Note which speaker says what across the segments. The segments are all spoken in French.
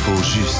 Speaker 1: L'info juste.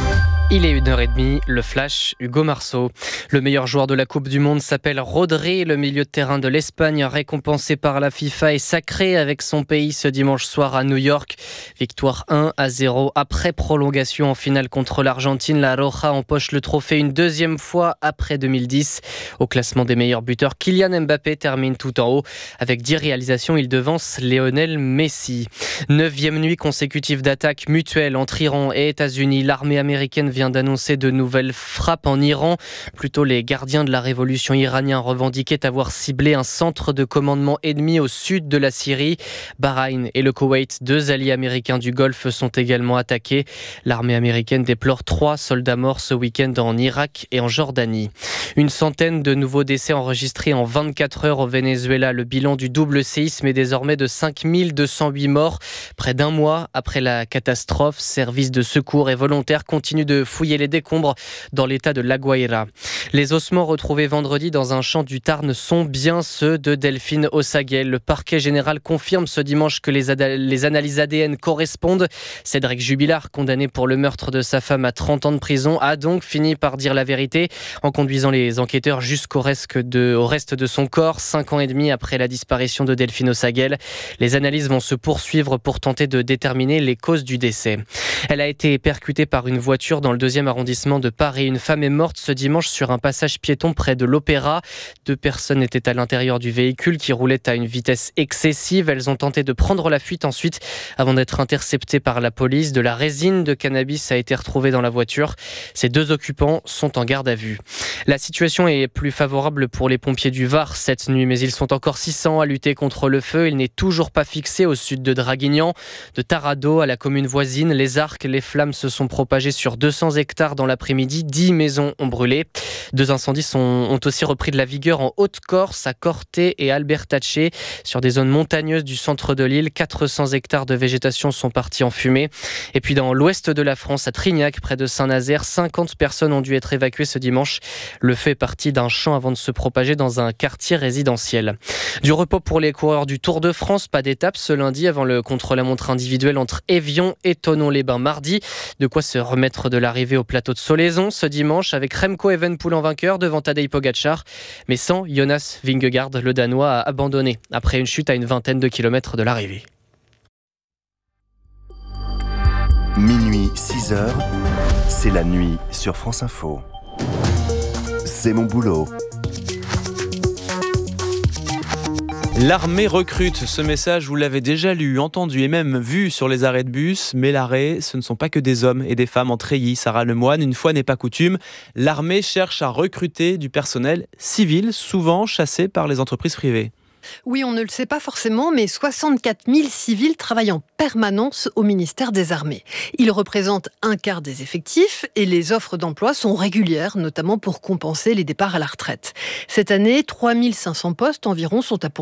Speaker 2: Il est 1h30, le flash, Hugo Marceau. Le meilleur joueur de la Coupe du Monde s'appelle Rodri. Le milieu de terrain de l'Espagne, récompensé par la FIFA, est sacré avec son pays ce dimanche soir à New York. Victoire 1-0 après prolongation en finale contre l'Argentine. La Roja empoche le trophée une deuxième fois après 2010. Au classement des meilleurs buteurs, Kylian Mbappé termine tout en haut. Avec 10 réalisations, il devance Lionel Messi. 9e nuit consécutive d'attaques mutuelles entre Iran et États-Unis. L'armée américaine vient d'annoncer de nouvelles frappes en Iran. Plutôt, les gardiens de la révolution iranienne revendiquaient avoir ciblé un centre de commandement ennemi au sud de la Syrie. Bahreïn et le Koweït, 2 alliés américains du Golfe, sont également attaqués. L'armée américaine déplore 3 soldats morts ce week-end en Irak et en Jordanie. Une centaine de nouveaux décès enregistrés en 24 heures au Venezuela. Le bilan du double séisme est désormais de 5208 morts. Près d'un mois après la catastrophe, services de secours et volontaires continuent de fouiller les décombres dans l'état de La Guaira. Les ossements retrouvés vendredi dans un champ du Tarn sont bien ceux de Delphine Osaguel. Le parquet général confirme ce dimanche que les analyses ADN correspondent. Cédric Jubilard, condamné pour le meurtre de sa femme à 30 ans de prison, a donc fini par dire la vérité en conduisant les enquêteurs jusqu'au reste de son corps, 5 ans et demi après la disparition de Delphine Osaguel. Les analyses vont se poursuivre pour tenter de déterminer les causes du décès. Elle a été percutée par une voiture dans le 2e arrondissement de Paris. Une femme est morte ce dimanche sur un passage piéton près de l'Opéra. 2 personnes étaient à l'intérieur du véhicule qui roulait à une vitesse excessive. Elles ont tenté de prendre la fuite ensuite avant d'être interceptées par la police. De la résine de cannabis a été retrouvée dans la voiture. Ces 2 occupants sont en garde à vue. La situation est plus favorable pour les pompiers du Var cette nuit, mais ils sont encore 600 à lutter contre le feu. Il n'est toujours pas fixé au sud de Draguignan. De Tarado à la commune voisine, les arcs, les flammes se sont propagées sur 200 hectares dans l'après-midi. 10 maisons ont brûlé. 2 incendies ont aussi repris de la vigueur en Haute-Corse, à Corté et Albertaché. Sur des zones montagneuses du centre de l'île, 400 hectares de végétation sont partis en fumée. Et puis dans l'ouest de la France, à Trignac, près de Saint-Nazaire, 50 personnes ont dû être évacuées ce dimanche. Le feu est parti d'un champ avant de se propager dans un quartier résidentiel. Du repos pour les coureurs du Tour de France, pas d'étape ce lundi avant le contre-la-montre individuel entre Évian et Thonon-les-Bains mardi. De quoi se remettre de l'arrivée au plateau de Solaizon ce dimanche avec Remco Evenepoel en vainqueur devant Tadej Pogačar. Mais sans Jonas Vingegaard, le Danois a abandonné après une chute à une vingtaine de kilomètres de l'arrivée.
Speaker 1: Minuit, 6h, c'est la nuit sur France Info. C'est mon boulot.
Speaker 3: L'armée recrute. Ce message, vous l'avez déjà lu, entendu et même vu sur les arrêts de bus. Mais l'arrêt, ce ne sont pas que des hommes et des femmes en treillis. Sarah Lemoine, une fois n'est pas coutume, l'armée cherche à recruter du personnel civil, souvent chassé par les entreprises privées.
Speaker 4: Oui, on ne le sait pas forcément, mais 64 000 civils travaillent en permanence au ministère des Armées. Ils représentent un quart des effectifs et les offres d'emploi sont régulières, notamment pour compenser les départs à la retraite. Cette année, 3 500 postes environ sont à pourvoir.